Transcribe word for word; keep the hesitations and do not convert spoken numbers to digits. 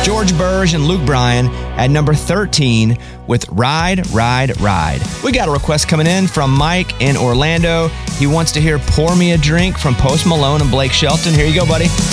George Burge and Luke Bryan at number thirteen with Ride, Ride, Ride. We got a request coming in from Mike in Orlando. He wants to hear Pour Me a Drink from Post Malone and Blake Shelton. Here you go, buddy.